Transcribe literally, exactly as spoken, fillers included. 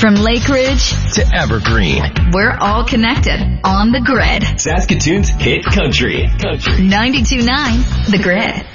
From Lake Ridge to Evergreen, we're all connected on The Grid. Saskatoon's hit country. Country. ninety-two point nine The Grid.